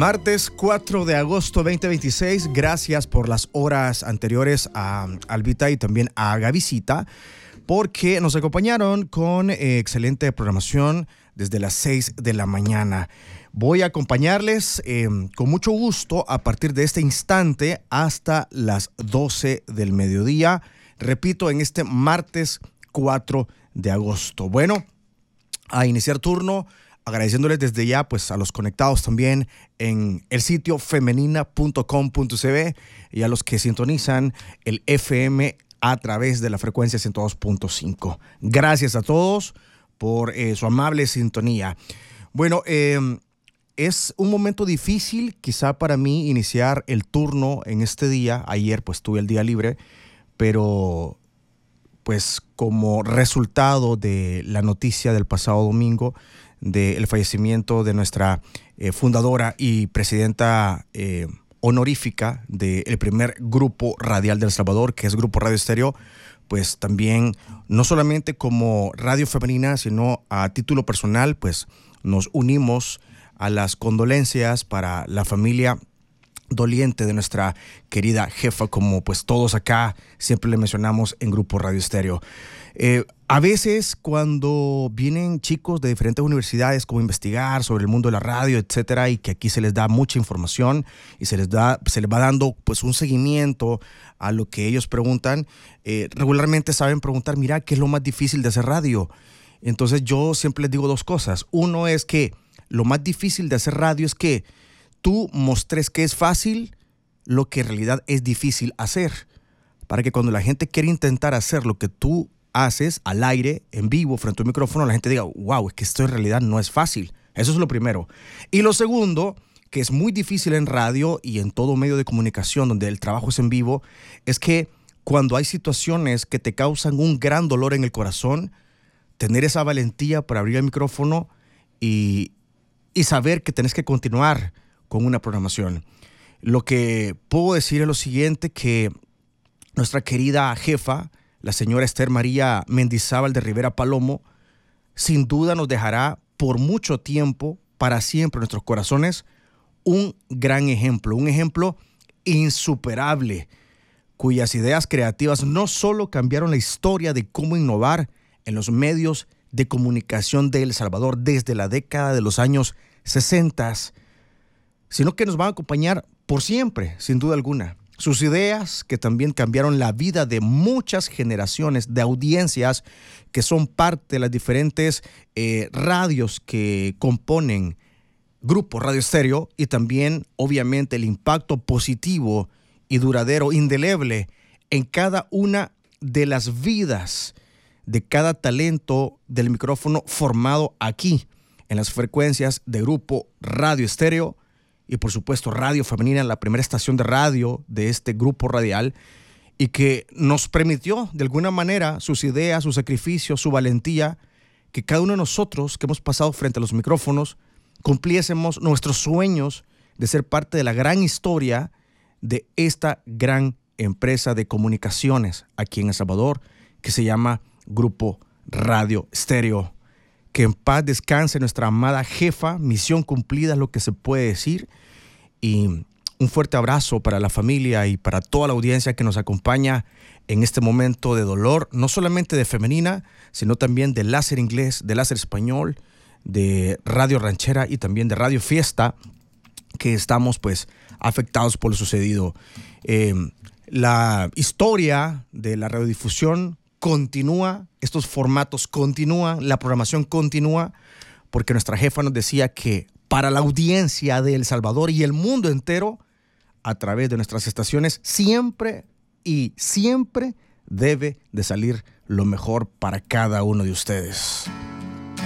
Martes 4 de agosto 2026. Gracias por las horas anteriores a Albita y también a Gavisita, porque nos acompañaron con excelente programación desde las 6 de la mañana. Voy a acompañarles con mucho gusto a partir de este instante hasta las 12 del mediodía. Repito, en este martes 4 de agosto. Bueno, a iniciar turno, agradeciéndoles desde ya pues a los conectados también en el sitio femenina.com.cb y a los que sintonizan el FM a través de la frecuencia 102.5. Gracias a todos por su amable sintonía. Bueno, es un momento difícil quizá para mí iniciar el turno en este día. Ayer pues tuve el día libre, pero pues como resultado de la noticia del pasado domingo del fallecimiento de nuestra fundadora y presidenta honorífica del primer grupo radial de El Salvador, que es Grupo Radio Estéreo, pues también, no solamente como Radio Femenina, sino a título personal, pues nos unimos a las condolencias para la familia doliente de nuestra querida jefa, como pues todos acá siempre le mencionamos en Grupo Radio Estéreo. A veces cuando vienen chicos de diferentes universidades como investigar sobre el mundo de la radio, etcétera, y que aquí se les da mucha información y se les va dando pues un seguimiento a lo que ellos preguntan, regularmente saben preguntar, mira, ¿qué es lo más difícil de hacer radio? Entonces yo siempre les digo dos cosas. Uno es que lo más difícil de hacer radio es que tú mostres que es fácil lo que en realidad es difícil hacer, para que cuando la gente quiere intentar hacer lo que tú haces al aire, en vivo, frente a un micrófono, la gente diga, wow, es que esto en realidad no es fácil. Eso es lo primero. Y lo segundo, que es muy difícil en radio y en todo medio de comunicación donde el trabajo es en vivo, es que cuando hay situaciones que te causan un gran dolor en el corazón, tener esa valentía para abrir el micrófono y saber que tenés que continuar con una programación. Lo que puedo decir es lo siguiente, que nuestra querida jefa, la señora Esther María Mendizábal de Rivera Palomo, sin duda nos dejará por mucho tiempo, para siempre en nuestros corazones, un gran ejemplo, un ejemplo insuperable, cuyas ideas creativas no solo cambiaron la historia de cómo innovar en los medios de comunicación de El Salvador desde la década de los años 60, sino que nos van a acompañar por siempre, sin duda alguna. Sus ideas que también cambiaron la vida de muchas generaciones de audiencias que son parte de las diferentes radios que componen Grupo Radio Estéreo, y también obviamente el impacto positivo y duradero, indeleble en cada una de las vidas de cada talento del micrófono formado aquí en las frecuencias de Grupo Radio Estéreo. Y por supuesto Radio Femenina, la primera estación de radio de este grupo radial, y que nos permitió de alguna manera sus ideas, su sacrificio, su valentía, que cada uno de nosotros que hemos pasado frente a los micrófonos cumpliésemos nuestros sueños de ser parte de la gran historia de esta gran empresa de comunicaciones aquí en El Salvador, que se llama Grupo Radio Estéreo. Que en paz descanse nuestra amada jefa, misión cumplida es lo que se puede decir, y un fuerte abrazo para la familia y para toda la audiencia que nos acompaña en este momento de dolor, no solamente de Femenina, sino también de Láser Inglés, de Láser Español, de Radio Ranchera y también de Radio Fiesta, que estamos pues afectados por lo sucedido. La historia de la radiodifusión continúa, estos formatos continúan, la programación continúa, porque nuestra jefa nos decía que para la audiencia de El Salvador y el mundo entero, a través de nuestras estaciones, siempre y siempre debe de salir lo mejor para cada uno de ustedes.